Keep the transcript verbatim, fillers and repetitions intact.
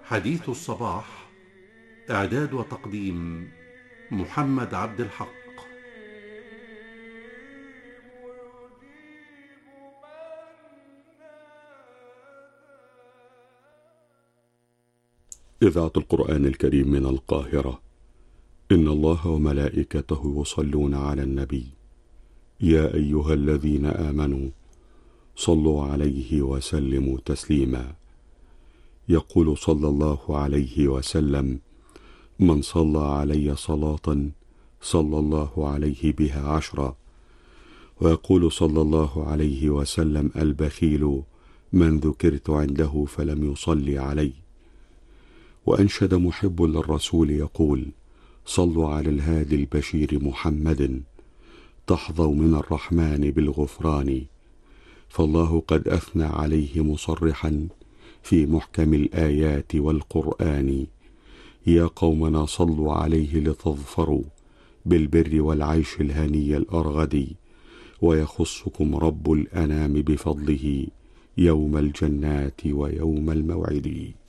حديث الصباح. إعداد وتقديم محمد عبد الحق. إذاعة القرآن الكريم من القاهرة. إن الله وملائكته يصلون على النبي، يا أيها الذين آمنوا صلوا عليه وسلموا تسليما. يقول صلى الله عليه وسلم: من صلى علي صلاة صلى الله عليه بها عشرا. ويقول صلى الله عليه وسلم: البخيل من ذكرت عنده فلم يصلي علي. وأنشد محب للرسول يقول: صلوا على الهادي البشير محمد، تحظوا من الرحمن بالغفران. فالله قد أثنى عليه مصرحا في محكم الآيات والقرآن: يا قومنا صلوا عليه لتظفروا بالبر والعيش الهني الأرغد، ويخصكم رب الأنام بفضله يوم الجنات ويوم الموعد.